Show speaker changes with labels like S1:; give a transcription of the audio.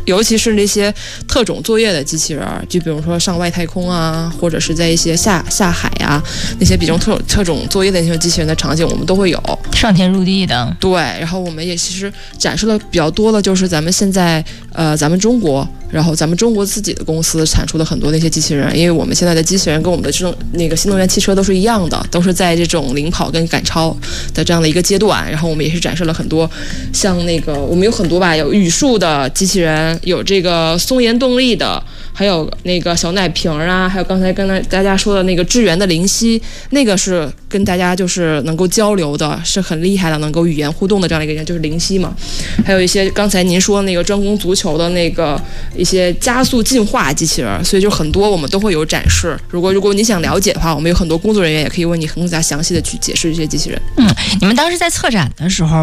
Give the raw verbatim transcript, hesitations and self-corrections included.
S1: 尤其是那些特种作业的机器人，就比如说上外太空啊，或者是在一些下下海啊，那些比较特特种作业的那些机器人的场景，我们都会有
S2: 上天入地的。
S1: 对，然后我们也其实展示了比较多的，就是咱们现在呃，咱们中国。然后咱们中国自己的公司产出的很多那些机器人，因为我们现在的机器人跟我们的这种那个新能源汽车都是一样的，都是在这种领跑跟赶超的这样的一个阶段。然后我们也是展示了很多，像那个我们有很多吧，有语数的机器人，有这个松研动力的，还有那个小奶瓶啊，还有刚才跟大家说的那个智源的灵犀，那个是跟大家就是能够交流的，是很厉害的，能够语言互动的这样的一个人，就是灵犀嘛。还有一些刚才您说那个专攻足球的那个。一些加速进化机器人，所以就很多我们都会有展示。如果如果你想了解的话，我们有很多工作人员也可以为你更加详细的去解释这些机器人。
S2: 嗯，你们当时在策展的时候